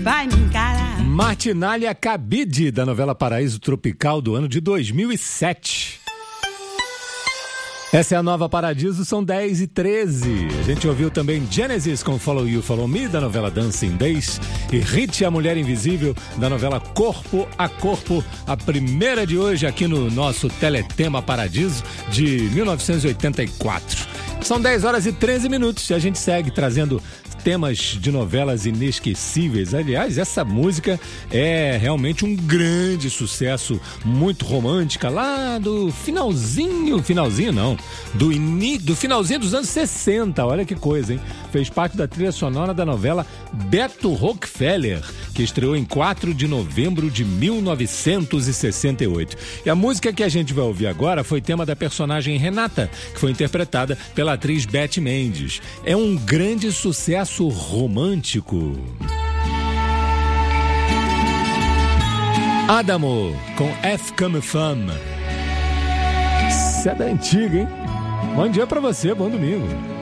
vai me encarar. Martinália Cabide, da novela Paraíso Tropical do ano de 2007. Essa é a nova Paradiso, são 10h13. A gente ouviu também Genesis com Follow You, Follow Me, da novela Dancing Days. E Hit, a Mulher Invisível, da novela Corpo a Corpo. A primeira de hoje aqui no nosso Teletema Paradiso de 1984. São 10h13 e a gente segue trazendo temas de novelas inesquecíveis. Aliás, essa música é realmente um grande sucesso, muito romântica, lá do finalzinho não, do finalzinho dos anos 60, olha que coisa, hein? Fez parte da trilha sonora da novela Beto Rockefeller, que estreou em 4 de novembro de 1968. E a música que a gente vai ouvir agora foi tema da personagem Renata, que foi interpretada pela atriz Beth Mendes. É um grande sucesso romântico. Adamo com F Comme Femme. Isso é da antiga, hein? Bom dia pra você, bom domingo.